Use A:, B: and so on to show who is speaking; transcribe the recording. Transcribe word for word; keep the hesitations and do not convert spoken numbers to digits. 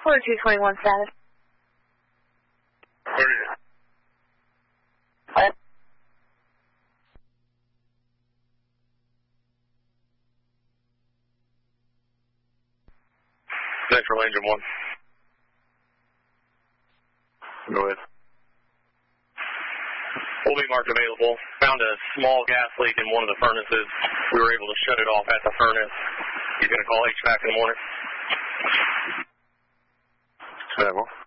A: Order two twenty-one status. What?
B: Central engine one. Go ahead. We'll be marked available. Found a small gas leak in one of the furnaces. We were able to shut it off at the furnace. He's going to call H V A C in the morning.
C: Several.